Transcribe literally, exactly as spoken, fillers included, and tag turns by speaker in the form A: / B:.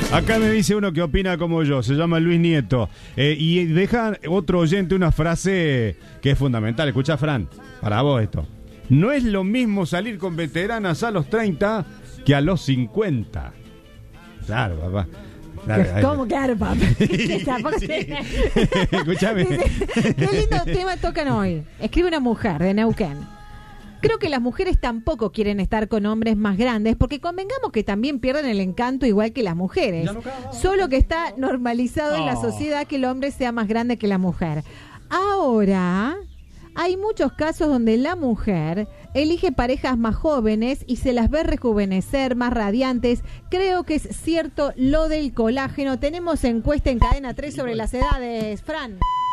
A: Acá me dice uno que opina como yo, se llama Luis Nieto, eh, y deja otro oyente una frase que es fundamental. Escucha, Fran, para vos esto. No es lo mismo salir con veteranas a los treinta que a los cincuenta. Claro, papá. Claro,
B: ¿Cómo claro, papá?
A: Sí. Escúchame.
B: Qué lindo tema tocan hoy. Escribe una mujer de Neuquén. Creo que las mujeres tampoco quieren estar con hombres más grandes, porque convengamos que también pierden el encanto igual que las mujeres. No Solo que está normalizado oh. en la sociedad que el hombre sea más grande que la mujer. Ahora, hay muchos casos donde la mujer elige parejas más jóvenes y se las ve rejuvenecer, más radiantes. Creo que es cierto lo del colágeno. Tenemos encuesta en Cadena tres sobre las edades, Fran.